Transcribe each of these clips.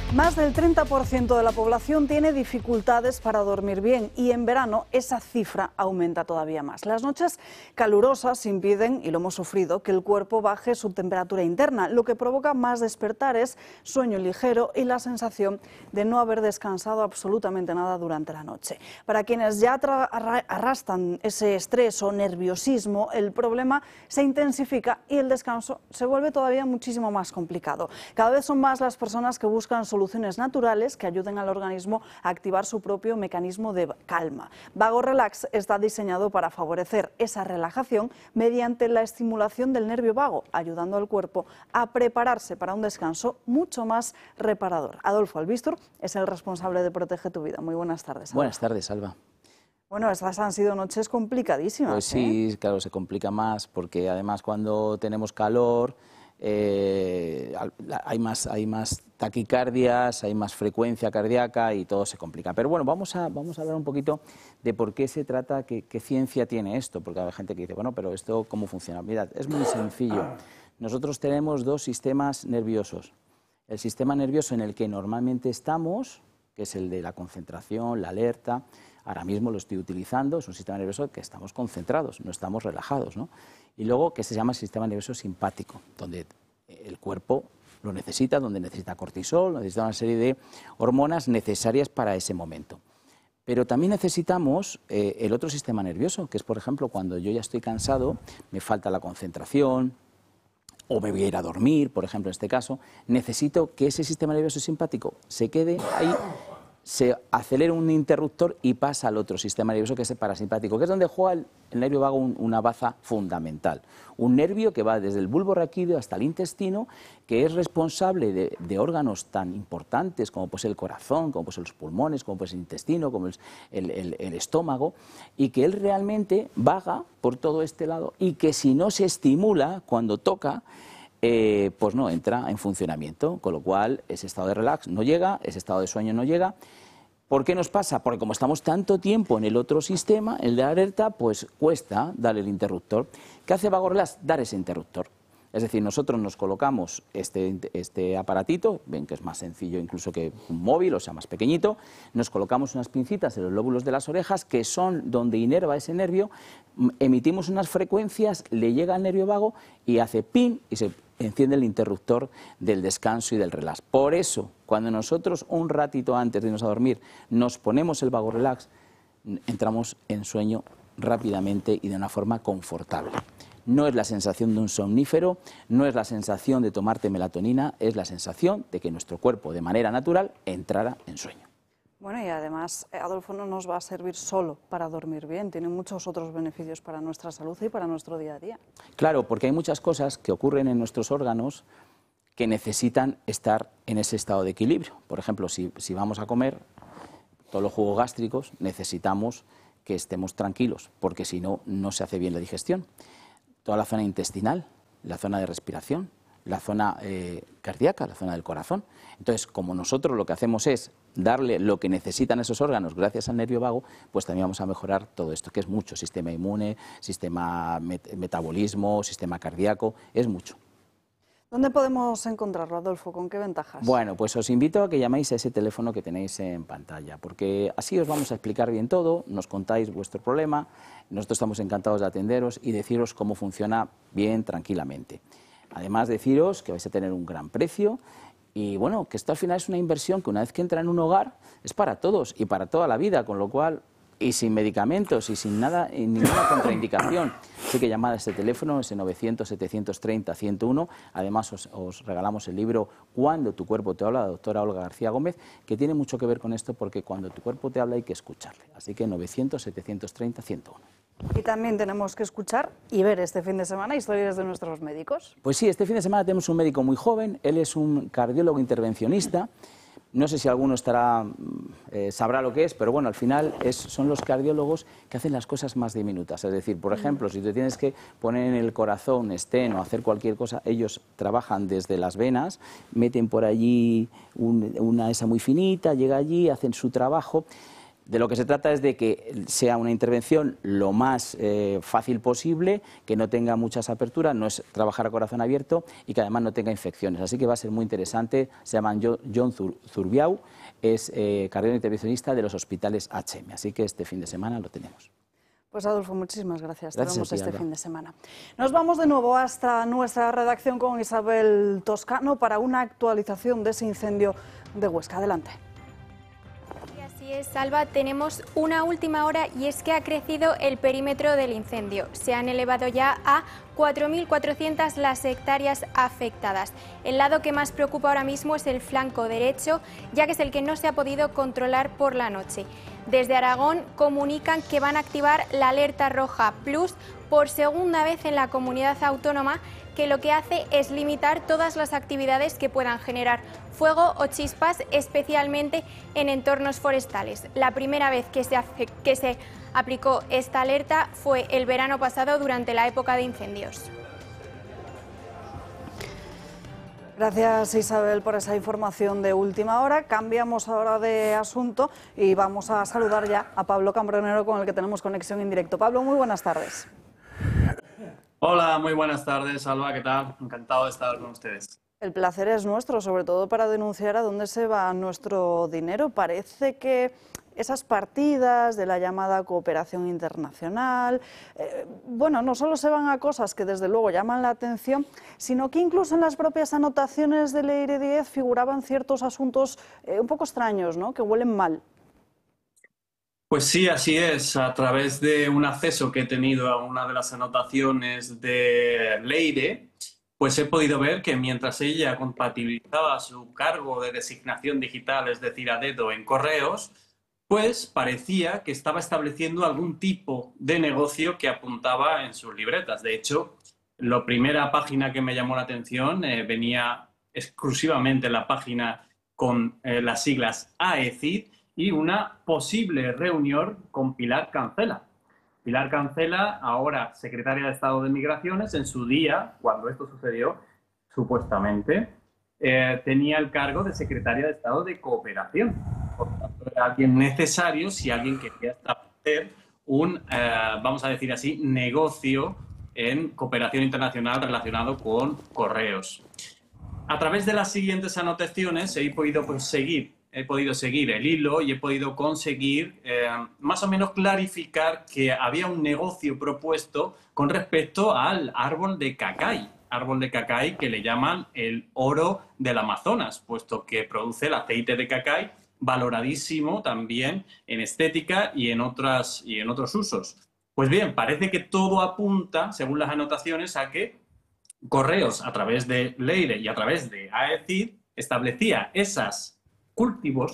Más del 30% de la población tiene dificultades para dormir bien y en verano esa cifra aumenta todavía más. Las noches calurosas impiden, y lo hemos sufrido, que el cuerpo baje su temperatura interna, lo que provoca más despertares, sueño ligero y la sensación de no haber descansado absolutamente nada durante la noche. Para quienes ya arrastran ese estrés o nerviosismo, el problema se intensifica y el descanso se vuelve todavía muchísimo más complicado. Cada vez son más las personas que buscan soluciones naturales que ayuden al organismo a activar su propio mecanismo de calma. Vago Relax está diseñado para favorecer esa relajación mediante la estimulación del nervio vago, ayudando al cuerpo a prepararse para un descanso mucho más reparador. Adolfo Albistur es el responsable de Protege tu Vida. Muy buenas tardes, Alba. Buenas tardes, Alba. Bueno, estas han sido noches complicadísimas. Pues sí, claro, se complica más porque además cuando tenemos calor hay más taquicardias, hay más frecuencia cardíaca y todo se complica. Pero bueno, vamos a hablar un poquito de por qué se trata, qué ciencia tiene esto, porque hay gente que dice, bueno, pero esto ¿cómo funciona? Mirad, es muy sencillo. Nosotros tenemos dos sistemas nerviosos. El sistema nervioso en el que normalmente estamos, que es el de la concentración, la alerta. Ahora mismo lo estoy utilizando, es un sistema nervioso que estamos concentrados, no estamos relajados, ¿no? Y luego que se llama sistema nervioso simpático, donde el cuerpo lo necesita, donde necesita cortisol, necesita una serie de hormonas necesarias para ese momento. Pero también necesitamos el otro sistema nervioso, que es, por ejemplo, cuando yo ya estoy cansado, me falta la concentración, o me voy a ir a dormir, por ejemplo, en este caso, necesito que ese sistema nervioso simpático se quede ahí, se acelera un interruptor y pasa al otro sistema nervioso, que es el parasimpático, que es donde juega el nervio vago una baza fundamental. Un nervio que va desde el bulbo raquídeo hasta el intestino, que es responsable de órganos tan importantes como puede ser el corazón, como puede ser los pulmones, como puede ser el intestino, como el estómago, y que él realmente vaga por todo este lado y que si no se estimula cuando toca, pues no entra en funcionamiento, con lo cual ese estado de relax no llega, ese estado de sueño no llega. ¿Por qué nos pasa? Porque como estamos tanto tiempo en el otro sistema, el de alerta, pues cuesta darle el interruptor. ¿Qué hace Vago Relax? Dar ese interruptor. Es decir, nosotros nos colocamos este aparatito, ven que es más sencillo incluso que un móvil, o sea, más pequeñito, nos colocamos unas pincitas en los lóbulos de las orejas, que son donde inerva ese nervio, emitimos unas frecuencias, le llega al nervio vago y hace pin y se enciende el interruptor del descanso y del relax. Por eso, cuando nosotros un ratito antes de irnos a dormir nos ponemos el Vago Relax, entramos en sueño rápidamente y de una forma confortable. No es la sensación de un somnífero, no es la sensación de tomarte melatonina, es la sensación de que nuestro cuerpo de manera natural entrara en sueño. Bueno, y además, Adolfo, no nos va a servir solo para dormir bien, tiene muchos otros beneficios para nuestra salud y para nuestro día a día. Claro, porque hay muchas cosas que ocurren en nuestros órganos que necesitan estar en ese estado de equilibrio. Por ejemplo, si vamos a comer, todos los jugos gástricos necesitamos que estemos tranquilos, porque si no, no se hace bien la digestión. Toda la zona intestinal, la zona de respiración, la zona cardíaca, la zona del corazón. Entonces, como nosotros lo que hacemos es darle lo que necesitan esos órganos gracias al nervio vago, pues también vamos a mejorar todo esto, que es mucho, sistema inmune, sistema metabolismo, sistema cardíaco, es mucho. ¿Dónde podemos encontrarlo, Adolfo? ¿Con qué ventajas? Bueno, pues os invito a que llaméis a ese teléfono que tenéis en pantalla, porque así os vamos a explicar bien todo, nos contáis vuestro problema, nosotros estamos encantados de atenderos y deciros cómo funciona bien, tranquilamente. Además, deciros que vais a tener un gran precio y, bueno, que esto al final es una inversión que una vez que entra en un hogar es para todos y para toda la vida, con lo cual, y sin medicamentos y sin nada, y ninguna contraindicación. Así que llamad a este teléfono, ese 900-730-101. Además, os regalamos el libro Cuando tu cuerpo te habla, de la doctora Olga García Gómez, que tiene mucho que ver con esto, porque cuando tu cuerpo te habla hay que escucharle. Así que 900-730-101. Y también tenemos que escuchar y ver este fin de semana historias de nuestros médicos. Pues sí, este fin de semana tenemos un médico muy joven, él es un cardiólogo intervencionista. No sé si alguno sabrá lo que es, pero bueno, al final son los cardiólogos que hacen las cosas más diminutas. Es decir, por ejemplo, si te tienes que poner en el corazón, stent o hacer cualquier cosa, ellos trabajan desde las venas, meten por allí una esa muy finita, llega allí, hacen su trabajo. De lo que se trata es de que sea una intervención lo más fácil posible, que no tenga muchas aperturas, no es trabajar a corazón abierto y que además no tenga infecciones. Así que va a ser muy interesante. Se llama John Zurbiau, es cardiólogo intervencionista de los hospitales HM. Así que este fin de semana lo tenemos. Pues Adolfo, muchísimas gracias. Te vemos este Alba. fin de semana. Nos vamos de nuevo hasta nuestra redacción con Isabel Toscano para una actualización de ese incendio de Huesca. Adelante. Así es, Alba, tenemos una última hora y es que ha crecido el perímetro del incendio. Se han elevado ya a 4.400 las hectáreas afectadas. El lado que más preocupa ahora mismo es el flanco derecho, ya que es el que no se ha podido controlar por la noche. Desde Aragón comunican que van a activar la alerta roja plus por segunda vez en la comunidad autónoma, que lo que hace es limitar todas las actividades que puedan generar fuego o chispas, especialmente en entornos forestales. La primera vez que se aplicó esta alerta fue el verano pasado durante la época de incendios. Gracias, Isabel, por esa información de última hora. Cambiamos ahora de asunto y vamos a saludar ya a Pablo Cambronero, con el que tenemos conexión en directo. Pablo, muy buenas tardes. Hola, muy buenas tardes, Alba, ¿qué tal? Encantado de estar con ustedes. El placer es nuestro, sobre todo para denunciar a dónde se va nuestro dinero. Parece que esas partidas de la llamada cooperación internacional, bueno, no solo se van a cosas que desde luego llaman la atención, sino que incluso en las propias anotaciones del EIRE 10 figuraban ciertos asuntos un poco extraños, ¿no?, que huelen mal. Pues sí, así es. A través de un acceso que he tenido a una de las anotaciones de Leire, pues he podido ver que mientras ella compatibilizaba su cargo de designación digital, es decir, a dedo en correos, pues parecía que estaba estableciendo algún tipo de negocio que apuntaba en sus libretas. De hecho, la primera página que me llamó la atención venía exclusivamente en la página con las siglas AECID y una posible reunión con Pilar Cancela. Pilar Cancela, ahora secretaria de Estado de Migraciones, en su día, cuando esto sucedió, supuestamente, tenía el cargo de secretaria de Estado de Cooperación. Por tanto, era alguien necesario si alguien quería establecer un, vamos a decir así, negocio en cooperación internacional relacionado con correos. A través de las siguientes anotaciones he podido seguir el hilo y he podido conseguir más o menos clarificar que había un negocio propuesto con respecto al árbol de cacay que le llaman el oro del Amazonas, puesto que produce el aceite de cacay, valoradísimo también en estética y en otros usos. Pues bien, parece que todo apunta, según las anotaciones, a que Correos, a través de Leire y a través de AECID, establecía esos cultivos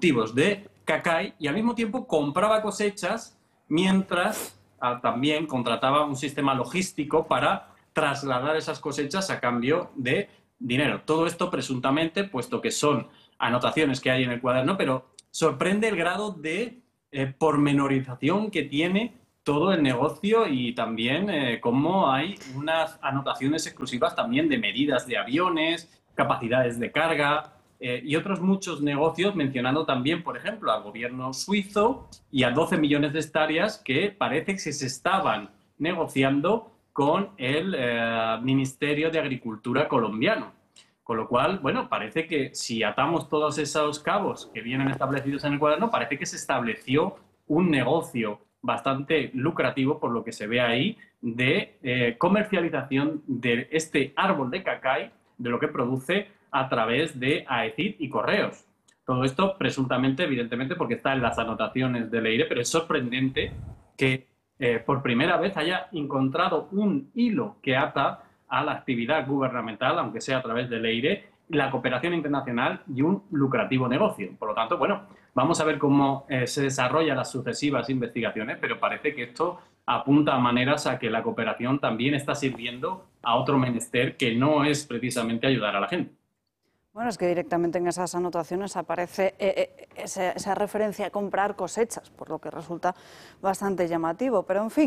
de cacay y al mismo tiempo compraba cosechas, mientras también contrataba un sistema logístico para trasladar esas cosechas a cambio de dinero. Todo esto presuntamente, puesto que son anotaciones que hay en el cuaderno, pero sorprende el grado de pormenorización que tiene todo el negocio y también cómo hay unas anotaciones exclusivas también de medidas de aviones, capacidades de carga y otros muchos negocios, mencionando también, por ejemplo, al gobierno suizo y a 12 millones de hectáreas que parece que se estaban negociando con el Ministerio de Agricultura colombiano. Con lo cual, bueno, parece que si atamos todos esos cabos que vienen establecidos en el cuaderno, parece que se estableció un negocio bastante lucrativo, por lo que se ve ahí, de comercialización de este árbol de cacay, de lo que produce a través de AECID y correos. Todo esto presuntamente, evidentemente, porque está en las anotaciones de Leire, pero es sorprendente que por primera vez haya encontrado un hilo que ata a la actividad gubernamental, aunque sea a través de Leire, la cooperación internacional y un lucrativo negocio. Por lo tanto, bueno, vamos a ver cómo se desarrollan las sucesivas investigaciones, pero parece que esto apunta a maneras a que la cooperación también está sirviendo a otro menester que no es precisamente ayudar a la gente. Bueno, es que directamente en esas anotaciones aparece esa referencia a comprar cosechas, por lo que resulta bastante llamativo. Pero, en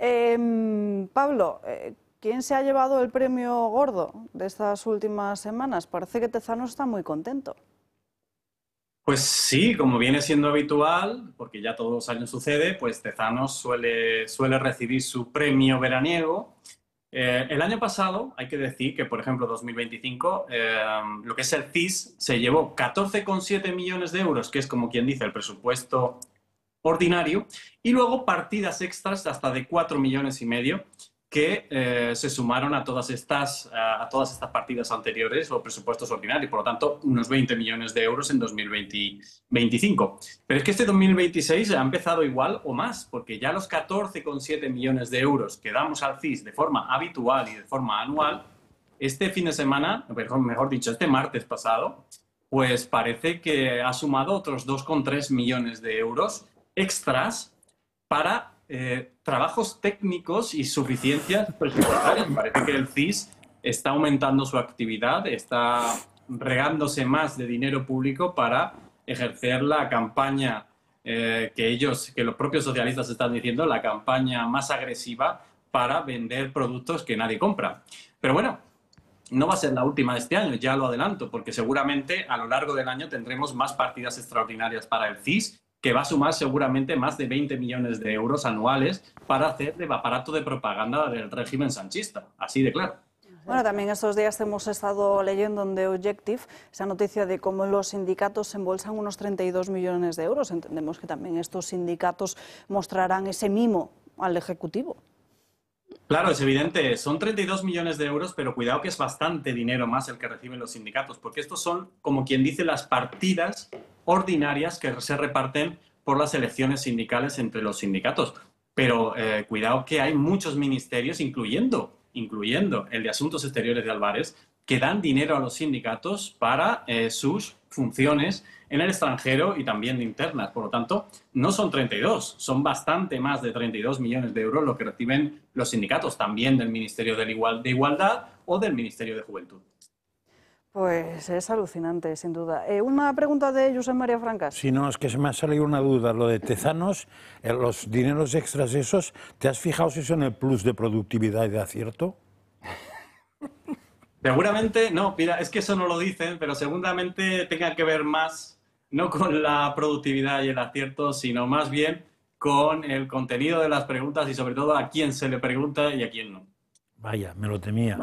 fin, Pablo, ¿quién se ha llevado el premio gordo de estas últimas semanas? Parece que Tezanos está muy contento. Pues sí, como viene siendo habitual, porque ya todos los años sucede, pues Tezanos suele recibir su premio veraniego. El año pasado, hay que decir que, por ejemplo, 2025, lo que es el CIS se llevó 14,7 millones de euros, que es como quien dice el presupuesto ordinario, y luego partidas extras hasta de 4,5 millones que se sumaron a todas estas partidas anteriores o presupuestos ordinarios, por lo tanto, unos 20 millones de euros en 2025. Pero es que este 2026 ha empezado igual o más, porque ya los 14,7 millones de euros que damos al CIS de forma habitual y de forma anual, este fin de semana, mejor dicho, este martes pasado, pues parece que ha sumado otros 2,3 millones de euros extras para trabajos técnicos y suficiencias presupuestarias. Parece que el CIS está aumentando su actividad, está regándose más de dinero público para ejercer la campaña que los propios socialistas están diciendo, la campaña más agresiva para vender productos que nadie compra. Pero bueno, no va a ser la última de este año, ya lo adelanto, porque seguramente a lo largo del año tendremos más partidas extraordinarias para el CIS, que va a sumar seguramente más de 20 millones de euros anuales para hacer de aparato de propaganda del régimen sanchista, así de claro. Bueno, también estos días hemos estado leyendo en The Objective esa noticia de cómo los sindicatos embolsan unos 32 millones de euros. Entendemos que también estos sindicatos mostrarán ese mimo al Ejecutivo. Claro, es evidente, son 32 millones de euros, pero cuidado que es bastante dinero más el que reciben los sindicatos, porque estos son, como quien dice, las partidas ordinarias que se reparten por las elecciones sindicales entre los sindicatos. Pero cuidado que hay muchos ministerios, incluyendo el de Asuntos Exteriores de Álvarez, que dan dinero a los sindicatos para sus funciones en el extranjero y también de internas. Por lo tanto, no son 32, son bastante más de 32 millones de euros lo que reciben los sindicatos, también del Ministerio de Igualdad o del Ministerio de Juventud. Pues es alucinante, sin duda. Una pregunta de Josep María Francas. Si no, es que se me ha salido una duda. Lo de Tezanos, los dineros extras esos, ¿te has fijado si son el plus de productividad y de acierto? Seguramente, no, mira, es que eso no lo dicen, pero seguramente tenga que ver más, no con la productividad y el acierto, sino más bien con el contenido de las preguntas y sobre todo a quién se le pregunta y a quién no. Vaya, me lo temía.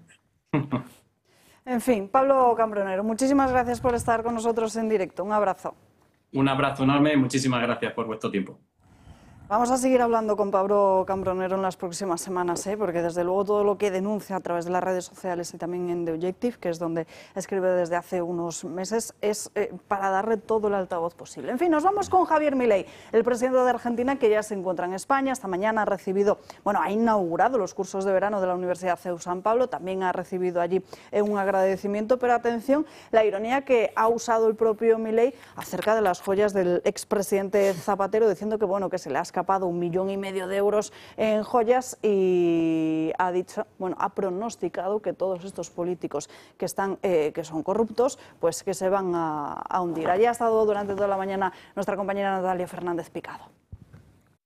En fin, Pablo Cambronero, muchísimas gracias por estar con nosotros en directo. Un abrazo. Un abrazo enorme y muchísimas gracias por vuestro tiempo. Vamos a seguir hablando con Pablo Cambronero en las próximas semanas, porque desde luego todo lo que denuncia a través de las redes sociales y también en The Objective, que es donde escribe desde hace unos meses, es para darle todo el altavoz posible. En fin, nos vamos con Javier Milei, el presidente de Argentina, que ya se encuentra en España. Esta mañana ha inaugurado los cursos de verano de la Universidad CEU San Pablo, también ha recibido allí un agradecimiento, pero atención, la ironía que ha usado el propio Milei acerca de las joyas del expresidente Zapatero, diciendo que que se le ha escapado 1,5 millones de euros en joyas, y ha dicho, ha pronosticado que todos estos políticos que son corruptos, pues que se van a hundir. Allí ha estado durante toda la mañana nuestra compañera Natalia Fernández Picado.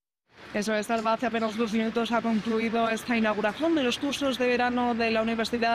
Eso es, Alba, hace apenas 2 minutos ha concluido esta inauguración de los cursos de verano de la Universidad